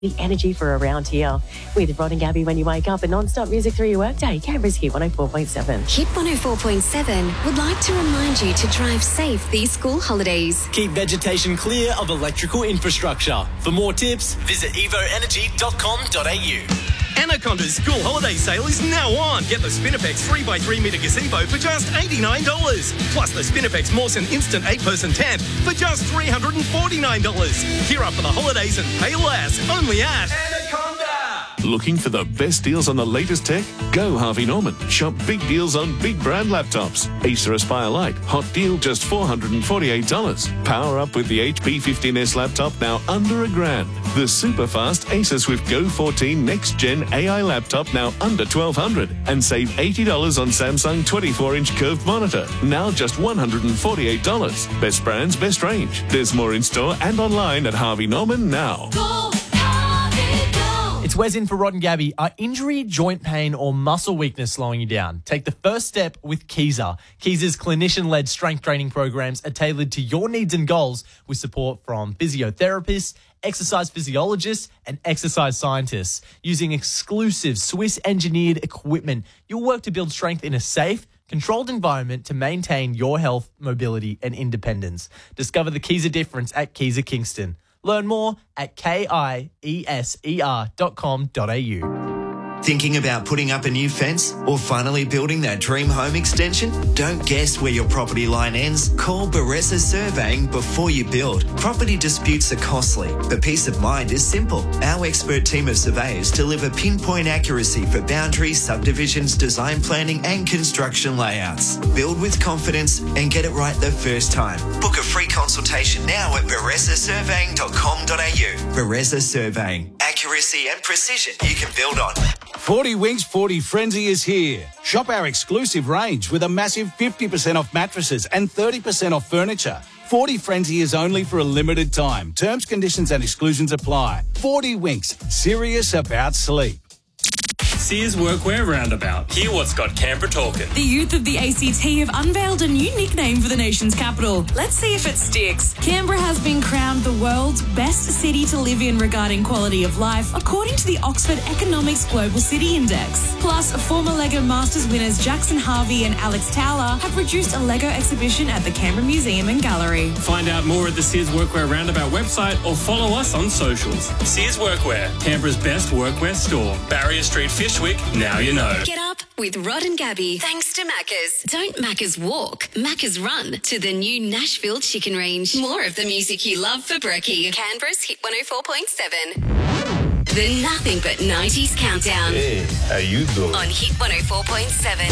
The energy for around here. With Rod and Gabby when you wake up and non-stop music through your workday. Canberra's Hit 104.7. Hit 104.7 would like to remind you to drive safe these school holidays. Keep vegetation clear of electrical infrastructure. For more tips, visit evoenergy.com.au. Anaconda's school holiday sale is now on. Get the Spinifex 3x3 metre gazebo for just $89. Plus the Spinifex Mawson Instant 8-person tent for just $349. Gear up for the holidays and pay less. Only at Anaconda. Looking for the best deals on the latest tech? Go Harvey Norman. Shop big deals on big brand laptops. Acer Aspire Lite, hot deal just $448. Power up with the HP 15S laptop now under $1,000. The super fast Acer Swift Go 14 next gen AI laptop now under $1,200. And save $80 on Samsung 24-inch curved monitor, now just $148. Best brands, best range. There's more in store and online at Harvey Norman now. It's Wes in for Rod and Gabby. Are injury, joint pain or muscle weakness slowing you down? Take the first step with Keiza. Keiza's clinician-led strength training programs are tailored to your needs and goals with support from physiotherapists, exercise physiologists and exercise scientists. Using exclusive Swiss-engineered equipment, you'll work to build strength in a safe, controlled environment to maintain your health, mobility and independence. Discover the Keiza difference at Keiza Kingston. Learn more at kieser.com.au. Thinking about putting up a new fence or finally building that dream home extension? Don't guess where your property line ends. Call Baressa Surveying before you build. Property disputes are costly, but peace of mind is simple. Our expert team of surveyors deliver pinpoint accuracy for boundaries, subdivisions, design planning and construction layouts. Build with confidence and get it right the first time. Book a free consultation now at baressasurveying.com.au. Baressa Surveying. Accuracy and precision you can build on. 40 Winks 40 Frenzy is here. Shop our exclusive range with a massive 50% off mattresses and 30% off furniture. 40 Frenzy is only for a limited time. Terms, conditions and exclusions apply. 40 Winks, serious about sleep. Sears Workwear Roundabout. Hear what's got Canberra talking. The youth of the ACT have unveiled a new nickname for the nation's capital. Let's see if it sticks. Canberra has been crowned the world's best city to live in regarding quality of life, according to the Oxford Economics Global City Index. Plus, former LEGO Masters winners Jackson Harvey and Alex Towler have produced a LEGO exhibition at the Canberra Museum and Gallery. Find out more at the Sears Workwear Roundabout website or follow us on socials. Sears Workwear, Canberra's best workwear store. Barrier Street, Fishwick, now you know. Get up with Rod and Gabby. Thanks to Macca's. Don't Macca's walk, Macca's run to the new Nashville Chicken Range. More of the music you love for brekkie. Canberra's Hit 104.7. The Nothing But 90s Countdown. Hey, how you doing? On Hit 104.7.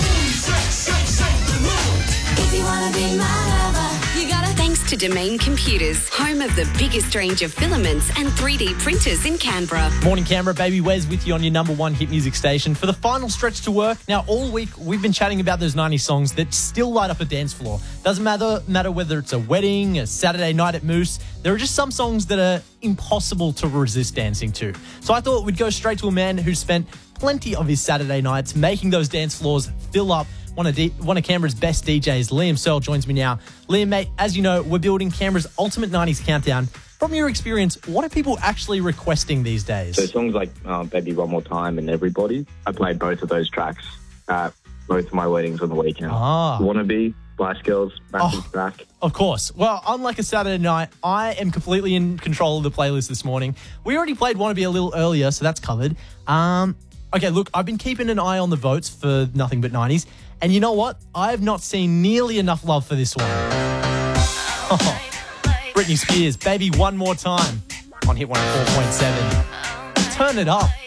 If you want to be my lover, you gotta. Thanks to Domain Computers, home of the biggest range of filaments and 3D printers in Canberra. Morning Canberra, baby Wes with you on your number one hit music station for the final stretch to work. Now, all week we've been chatting about those 90s songs that still light up a dance floor. Doesn't matter whether it's a wedding, a Saturday night at Moose. There are just some songs that are impossible to resist dancing to. So I thought we'd go straight to a man who spent plenty of his Saturday nights making those dance floors fill up. One of Canberra's best DJs, Liam Searle, joins me now. Liam, mate, as you know, we're building Canberra's ultimate 90s countdown. From your experience, what are people actually requesting these days? So songs like Baby One More Time and Everybody, I played both of those tracks at both of my weddings on the weekend. Wannabe, Spice Girls, Back. Of course. Well, unlike a Saturday night, I am completely in control of the playlist this morning. We already played Wannabe a little earlier, so that's covered. Okay, look, I've been keeping an eye on the votes for Nothing But 90s. And you know what? I have not seen nearly enough love for this one. Britney Spears, Baby One More Time on Hit 104.7. Turn it up.